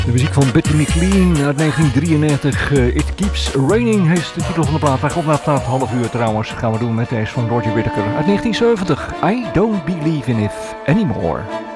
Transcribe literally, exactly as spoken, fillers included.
De muziek van Betty McLean uit negentien drieënnegentig. Uh, It Keeps Raining is de titel van de plaat. Hij komt na het half uur trouwens. Gaan we doen met deze van Roger Whittaker uit negentien zeventig. I Don't Believe in It Anymore.